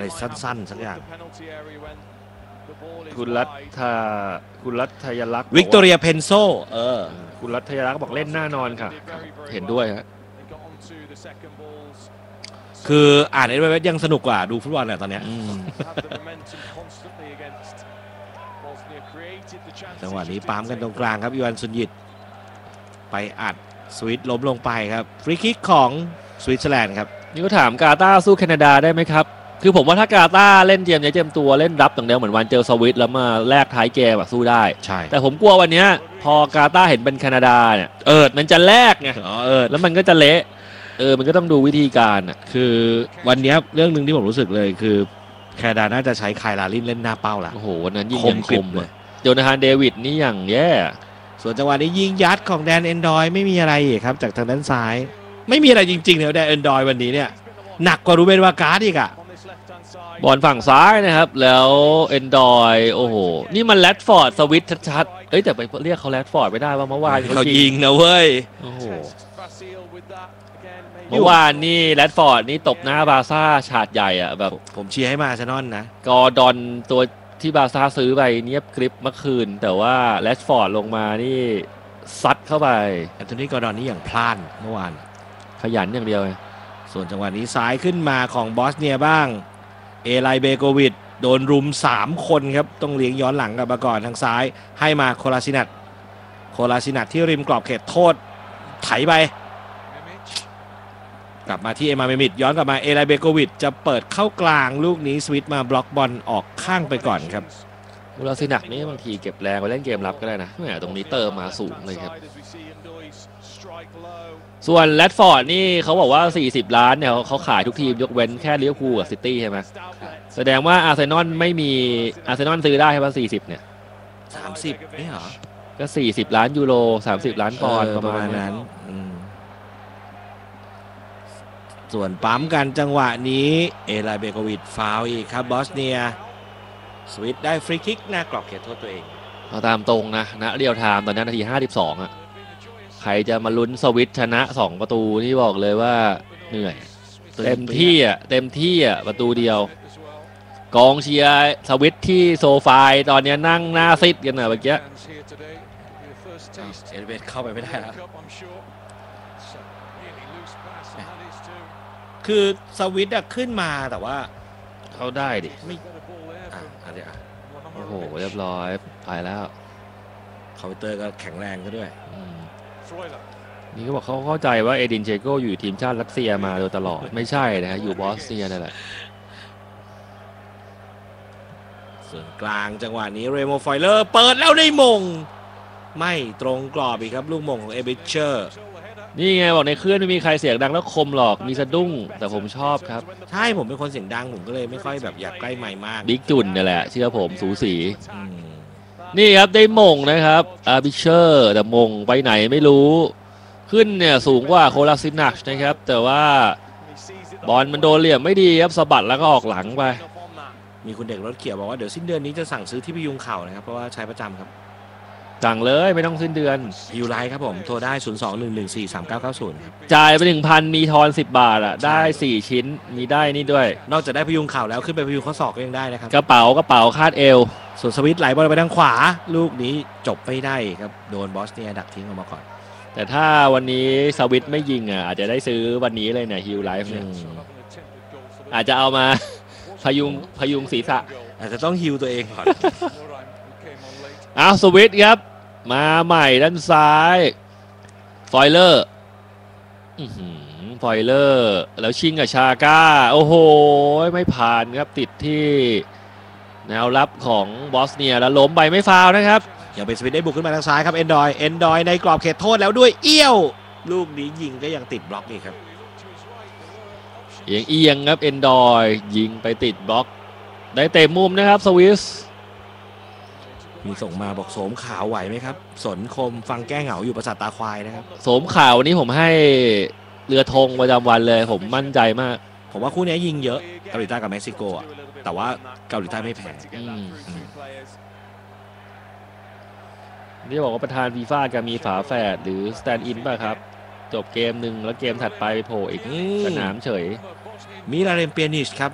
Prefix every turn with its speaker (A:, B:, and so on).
A: อะไรสั้นๆสักอย่าง
B: คุณรัฐยลักษณ์
A: วิกตอเรียเพนโซ
B: คุณรัฐยลักษณ์บอกเล่นหน้านอนค่ะเห็นด้วยฮะ
A: คืออ่านเอเวอเรสต์ยังสนุกกว่าดูฟุตบอลแหละตอนเนี้ยจังหวะนี้ปั๊มกันตรงกลางครับอีวานซุนยิตไปอัดสวิตล้มลงไปครับฟรีคิกของสวิตเซอร์แลนด์ครับ
B: นี่ก็ถามกาตาร์สู้แคนาดาได้ไหมครับคือผมว่าถ้ากาตาร์เล่นเตรียมตัวเล่นรับอย่างเดียวเหมือนวันเจอสวิตแล้วมาแลกท้ายเกมสู้ได้
A: ใช่
B: แต่ผมกลัววันนี้พอกาตาร์เห็นเป็นแคนาดาเนี่ยมันจะแลกไงแล้วมันก็จะเละมันก็ต้องดูวิธีการ
A: คือวันนี้เรื่องหนึ่งที่ผมรู้สึกเลยคือแคนาดาน่าจะใช้ไคลาลินเล่นหน้าเป้าละ
B: โอ้โหวันนั้นยิง
A: คมเลย
B: โจนาธานเดวิดนี่อย่างแย่
A: ส่วนจังหวะนี้ยิงยัดของแดนเอนดอยไม่มีอะไรครับจากทางด้านซ้ายไม่มีอะไรจริงๆเลยแดนเอนดอยวันนี้เนี่ยหนักกว่ารูเบนวาการ์ดอีกอะ
B: บอลฝั่งซ้ายนะครับแล้วเอนดอยโอ้โหนี่มันแรดฟอร์ดสวิตชัดๆแต่ไปเรียกเขาแรดฟอร์ดไม่ได้ว่าเมื่อวาน
A: เขายิงนะเว้ย
B: โอ้โหเมื่อวานนี่แรดฟอร์ดนี่ตบหน้าบาซ่าฉาดใหญ่อะแบบ
A: ผมเชียร์ให้มาอาร์เซนอลนะ
B: กอร์ดอนตัวที่บาซ่าซื้อไปเนียบกริปเมื่อคืนแต่ว่าแรดฟอร์ดลงมานี่ซัดเข้าไป
A: แอนโทนีกอร์ดอนนี่อย่างพลาดเมื่อวาน
B: ขยันอย่างเดียว
A: ส่วนจังหวะนี้ซ้ายขึ้นมาของบอสเนียบ้างเอไลเบโกวิดโดนรุม3คนครับต้องเลี้ยงย้อนหลังกลับมาก่อนทางซ้ายให้มาโคลาซินัทที่ริมกรอบเขตโทษไถไปกลับมาที่เอมาเมมิดย้อนกลับมาเอไลเบโกวิดจะเปิดเข้ากลางลูกนี้สวิตมาบล็อกบอลออกข้างไปก่อนครับ
B: โคลาซินัทนี่บางทีเก็บแรงไปเล่นเกมรับก็ได้นะตรงนี้เติมมาสูงเลยครับส่วนแรดฟอร์ดนี่เขาบอกว่า40 ล้านเนี่ยเขาขายทุกทีมยกเว้นแค่ลิเวอร์พูลกับซิตี้ใช่ไหมแสดงว่าอาร์เซนอลไม่มีอาร์เซนอลซื้อได้ใช่ไหม40เนี่ย
A: 30ไม่เหรอ
B: ก็40 ล้านยูโร30 ล้านปอนด์ประมาณนั้น
A: ส่วนปั๊มกันจังหวะนี้เอไลเบโกวิดฟาวล์อีกครับบอสเนียสวิตได้ฟรีคิกหน้ากรอบเขตโทษตัวเอง
B: เอาตามตรงนะเรียลไทม์ตอนนี้นาที52ใครจะมาลุ้นสวิตชนะ2ประตูนี่บอกเลยว่าเหนื่อยเต็มที่ประตูเดียวกองเชียร์สวิตที่โซฟาตอนนี้นั่งหน้าซิดกันเมื่อกี้
A: เอลเวสเข้าไปไม่ได้แล้วคือสวิตขึ้นมาแต่ว่า
B: เขาได้ดิ
A: ไม่
B: โอ้โหเรียบร้อยไปแล้ว
A: คอมพิวเตอร์ก็แข็งแรงก็ด้วย
B: นี่ก็บอกเขาเข้าใจว่าเอดินเชโกอยู่ทีมชาติรัสเซียมาโดยตลอดไม่ใช่นะฮะอยู่บอสเนียนั่นแหละ
A: ส่วนกลางจังหวะนี้เรโมไฟเลอร์เปิดแล้วได้มงไม่ตรงกรอบอีกครับลูกมงของเอเบเชอร์
B: นี่ไงบอกในเครื่องไม่มีใครเสียงดังแล้วคมหรอกมีสะดุ้งแต่ผมชอบครับ
A: ใช่ผมเป็นคนเสียงดังผมก็เลยไม่ค่อยแบบอยากใกล้ไมค์มาก
B: บิ๊กจุนนี่แหละเชื่อผมสูสีนี่ครับได้มงนะครับอาร์บิเชอร์แต่มงไปไหนไม่รู้ขึ้นเนี่ยสูงกว่าโคลาซินัชนะครับแต่ว่าบอลมันโดนเหลี่ยมไม่ดีครับสะบัดแล้วก็ออกหลังไป
A: มีคุณเด็กรถเขียวบอกว่าเดี๋ยวสิ้นเดือนนี้จะสั่งซื้อที่พยุงเข่านะครับเพราะว่าใช้ประจำครับ
B: สั่งเลยไม่ต้องสิ้นเดือน
A: ฮิวไลท์ครับผมโทรได้02-114-3990
B: จ่ายไป 1,000 มีทอน10 บาทได้4ชิ้นมีได้นี่ด้วย
A: นอกจากได้พยุงเข่าแล้วขึ้นไปพยุงข้อศอกก็ยังได้นะครับ
B: กระเป๋าคาดเอว
A: ส่วนสวิตไหลบอลไปทางขวาลูกนี้จบไม่ได้ครับโดนบอสเนียดักทิ้งออกมาก่อน
B: แต่ถ้าวันนี้สวิตไม่ยิงอาจจะได้ซื้อวันนี้เลยเนี่ยฮิวไลฟ์เนี่ยอาจจะเอามาพยุงศีรษะ
A: อาจจะต้องฮิวตัวเองก่อน
B: สวิตครับมาใหม่ด้านซ้ายฟอยเลอร์แล้วชิงกับชาก้าโอ้โหไม่ผ่านครับติดที่แนวรับของบอสเนียแล้วล้มไปไม่ฟาวนะครับ
A: ยังเป็นสวิตได้บุกขึ้นมาทางซ้ายครับเอนดอยในกรอบเขตโทษแล้วด้วยเอี้ยวลูกนี้ยิงก็ยังติดบล็อกอีกครับ
B: เอียงครับเอนดอยยิงไปติดบล็อกได้เตะมุมนะครับสวิส
A: มีส่งมาบอกโสมขาวไหวไหมครับสนคมฟังแก้เหงาอยู่ประสาทตาควายนะครับ
B: โสมขาววันนี้ผมให้เรือธงประจำวันเลยผมมั่นใจมาก
A: ผมว่าคู่นี้ยิงเยอะเกาหลีใต้กับเม็กซิโกแต่ว่าเกาหลีใต้ไม่แพ้
B: นี่บอกว่าประธานฟีฟ่าจะมีฝาแฝดหรือสแตนด์อินป่ะครับจบเกมหนึ่งแล้วเกมถัดไปโผล่อีกสนามเฉย
A: มิลาเรนเปียนิชครับ